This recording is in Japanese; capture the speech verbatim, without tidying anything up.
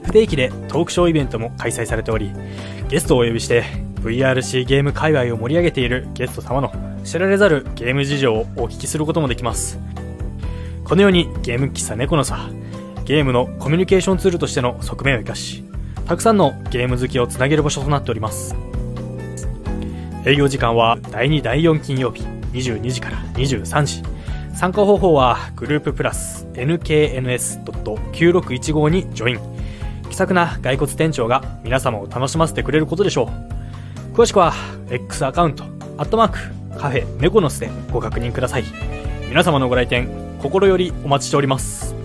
不定期でトークショーイベントも開催されており、ゲストをお呼びして ブイアールシー ゲーム界隈を盛り上げているゲスト様の知られざるゲーム事情をお聞きすることもできます。このようにゲーム喫茶猫のさ、ゲームのコミュニケーションツールとしての側面を生かし、たくさんのゲーム好きをつなげる場所となっております。営業時間はだいにだいよん金曜日にじゅうにじからにじゅうさんじ。参加方法はグループプラス エヌケーエヌエスドットきゅうろくいちご にジョイン。気さくな骸骨店長が皆様を楽しませてくれることでしょう。詳しくは X アカウントアットマークカフェ猫の巣でご確認ください。皆様のご来店心よりお待ちしております。